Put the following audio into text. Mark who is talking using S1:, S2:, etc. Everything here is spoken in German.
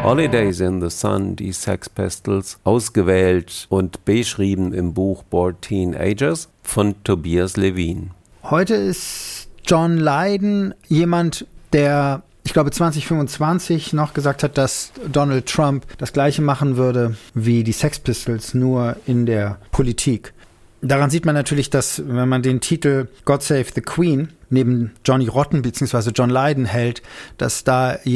S1: Holidays in the Sun, die Sex Pistols, ausgewählt und beschrieben im Buch Bored Teenagers von Tobias Levin.
S2: Heute ist John Lydon jemand, der, ich glaube, 2025 noch gesagt hat, dass Donald Trump das Gleiche machen würde wie die Sex Pistols, nur in der Politik. Daran sieht man natürlich, dass, wenn man den Titel God Save the Queen neben Johnny Rotten bzw. John Lydon hält, dass da